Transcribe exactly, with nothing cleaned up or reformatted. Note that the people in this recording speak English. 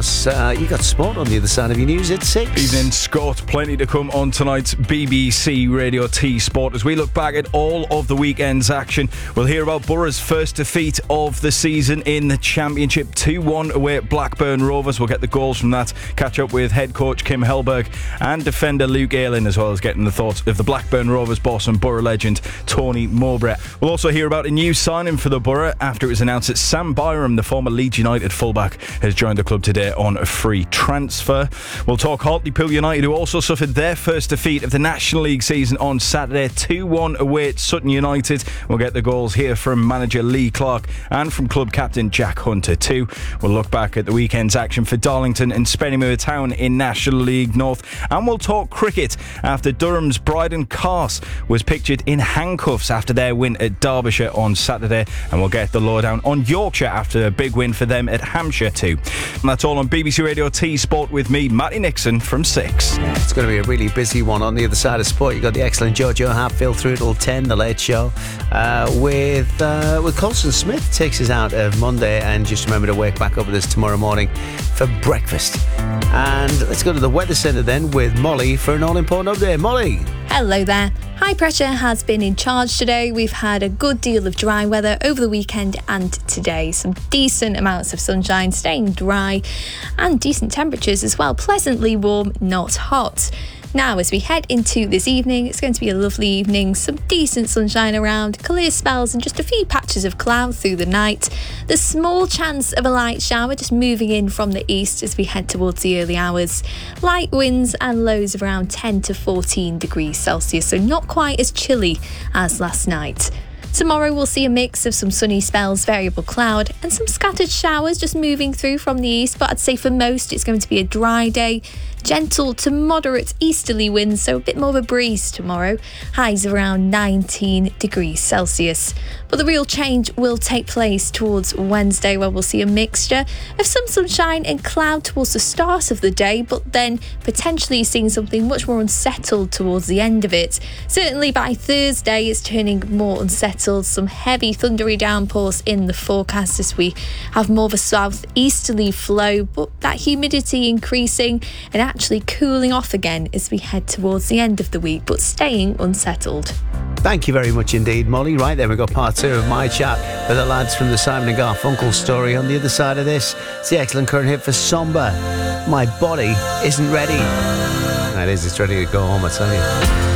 course, uh, you got sport on the other side of your news at six. Evening, Scott. Plenty to come on tonight's B B C Radio T Sport. As we look back at all of the weekend's action, we'll hear about Borough's first defeat of the season in the Championship, two one away at Blackburn Rovers. We'll get the goals from that, catch up with head coach Kim Hellberg and defender Luke Ayling, as well as getting the thoughts of the Blackburn Rovers boss and Borough legend Tony Mowbray. We'll also hear about a new signing for the Borough after it was announced that Sam Byram, the former Leeds United fullback, has joined the club today on a free transfer. We'll talk Hartlepool United, who also suffered their first defeat of the National League season on Saturday, two one away at Sutton United. We'll get the goals here from manager Lee Clark and from club captain Jack Hunter too. We'll look back at the weekend's action for Darlington and Spennymoor Town in National League North, and we'll talk cricket after Durham's Bryden Carse was pictured in handcuffs after their win at Derbyshire on Saturday, and we'll get the lowdown on Yorkshire after a big win for them at Hampshire too. And that's all on B B C Radio T Sport with me, Matty Nixon, from six. Yeah, it's going to be a really busy one on the other side of sport. You've got the excellent Jojo Hatfield through till ten, The Late Show, uh, with uh, with Colson Smith takes us out of Monday, and just remember to wake back up with us tomorrow morning for breakfast. And let's go to the weather centre then with Molly for an all-important update. Molly. Hello there. High pressure has been in charge today. We've had a good deal of dry weather over the weekend and today. Some decent amounts of sunshine, staying dry, and decent temperatures as well. Pleasantly warm, not hot. Now, as we head into this evening, it's going to be a lovely evening, some decent sunshine around, clear spells and just a few patches of cloud through the night. There's small chance of a light shower just moving in from the east as we head towards the early hours. Light winds and lows of around ten to fourteen degrees Celsius, so not quite as chilly as last night. Tomorrow we'll see a mix of some sunny spells, variable cloud and some scattered showers just moving through from the east, but I'd say for most it's going to be a dry day. Gentle to moderate easterly winds, so a bit more of a breeze tomorrow. Highs around nineteen degrees Celsius. But the real change will take place towards Wednesday, where we'll see a mixture of some sunshine and cloud towards the start of the day, but then potentially seeing something much more unsettled towards the end of it. Certainly by Thursday it's turning more unsettled. Some heavy thundery downpours in the forecast as we have more of a southeasterly flow, but that humidity increasing and actually cooling off again as we head towards the end of the week, but staying unsettled. Thank you very much indeed, Molly. Right, there we got part two of my chat with the lads from the Simon and Garfunkel story. On the other side of this, it's the excellent current hit for Somber, My Body Isn't Ready. That is, it's ready to go home, I tell you.